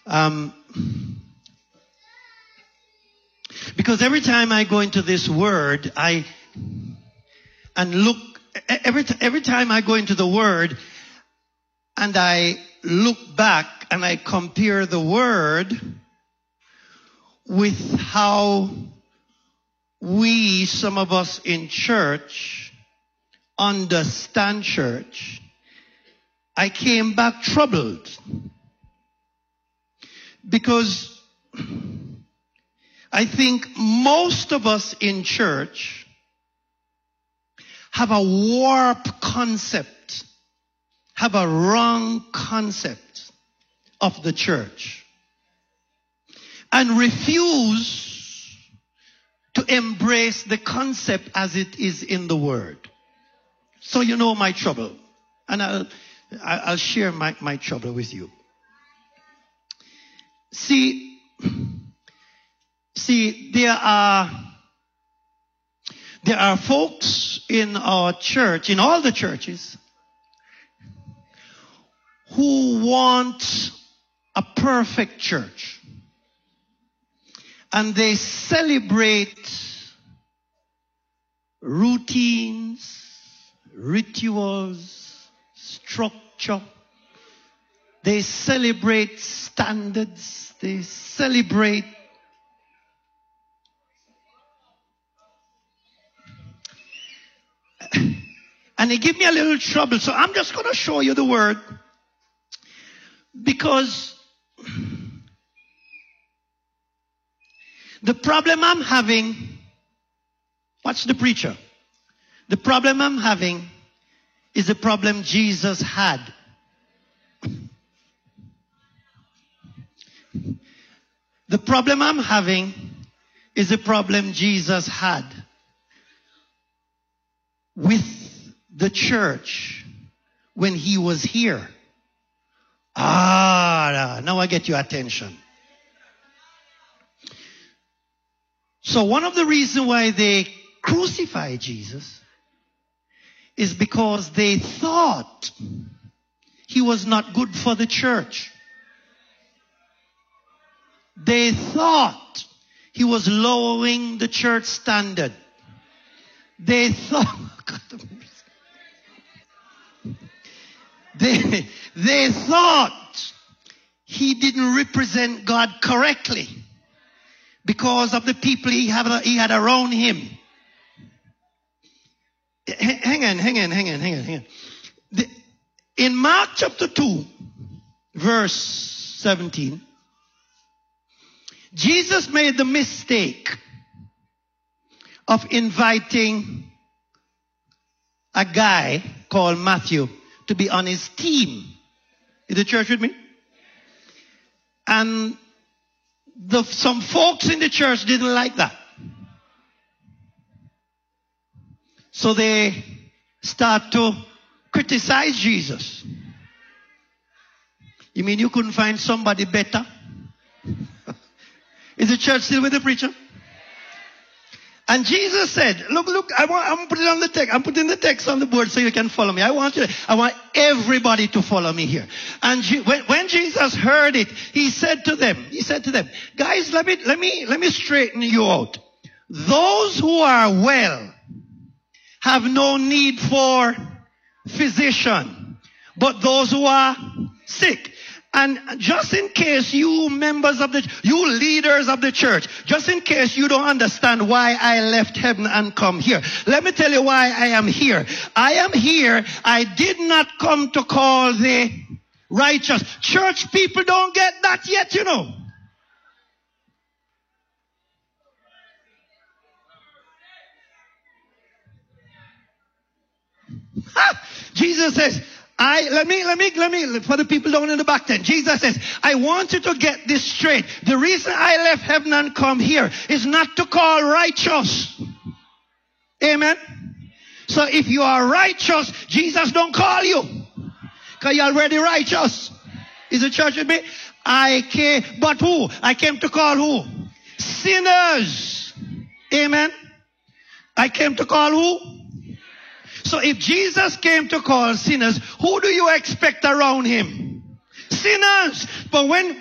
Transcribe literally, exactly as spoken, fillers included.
Um, because every time I go into this word, I and look every every time I go into the word and I look back and I compare the word with how we, some of us in church, understand church, I came back troubled. Because I think most of us in church have a warped concept, have a wrong concept of the church, and refuse to embrace the concept as it is in the word. So you know my trouble, and I'll, I'll share my, my trouble with you. See, see, there are, there are folks in our church, in all the churches, who want a perfect church. And they celebrate routines, rituals, structure. They celebrate standards. They celebrate and they give me a little trouble. So I'm just going to show you the word, because the problem I'm having, watch the preacher. The problem I'm having is the problem Jesus had. The problem I'm having is the problem Jesus had with the church when he was here. Ah, now I get your attention. So one of the reasons why they crucified Jesus is because they thought he was not good for the church. They thought he was lowering the church standard. They thought they, they thought he didn't represent God correctly because of the people he had, he had around him. Hang on, hang on, hang on, hang on, hang on. The, in Mark chapter two, verse seventeen, Jesus made the mistake of inviting a guy called Matthew to be on his team. Is the church with me? And the, some folks in the church didn't like that. So they start to criticize Jesus. You mean you couldn't find somebody better? Is the church still with the preacher? And Jesus said, look, look, I want, I'm putting on the text. I'm putting the text on the board so you can follow me. I want you, I want everybody to follow me here. And when, when Jesus heard it, he said to them, he said to them, guys, let me, let me, let me straighten you out. Those who are well have no need for physician, but those who are sick. And just in case you members of the, you leaders of the church, just in case you don't understand why I left heaven and come here, let me tell you why I am here. I am here. I did not come to call the righteous. Church people don't get that yet, you know. Ha! Jesus says, I, let me, let me, let me, for the people down in the back then, Jesus says, I want you to get this straight. The reason I left heaven and come here is not to call righteous. Amen. So if you are righteous, Jesus don't call you, because you're already righteous. Is the church with me? I came, but who? I came to call who? Sinners. Amen. I came to call who? So if Jesus came to call sinners, who do you expect around him? Sinners. But when